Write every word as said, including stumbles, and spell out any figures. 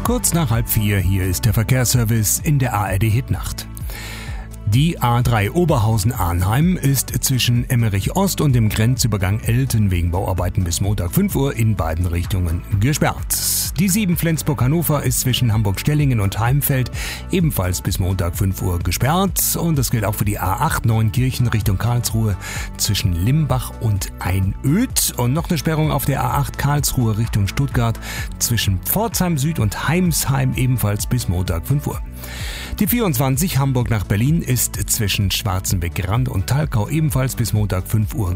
Kurz nach halb vier, hier ist der Verkehrsservice in der A R D Hitnacht. Die A drei Oberhausen-Arnheim ist zwischen Emmerich Ost und dem Grenzübergang Elten wegen Bauarbeiten bis Montag fünf Uhr in beiden Richtungen gesperrt. Die sieben Flensburg-Hannover ist zwischen Hamburg-Stellingen und Heimfeld ebenfalls bis Montag fünf Uhr gesperrt. Und das gilt auch für die A acht Neunkirchen Richtung Karlsruhe zwischen Limbach und Einöd. Und noch eine Sperrung auf der A acht Karlsruhe Richtung Stuttgart zwischen Pforzheim Süd und Heimsheim ebenfalls bis Montag fünf Uhr. Die vierundzwanzig Hamburg nach Berlin ist zwischen Schwarzenbeck-Rand und Talkau ebenfalls bis Montag fünf Uhr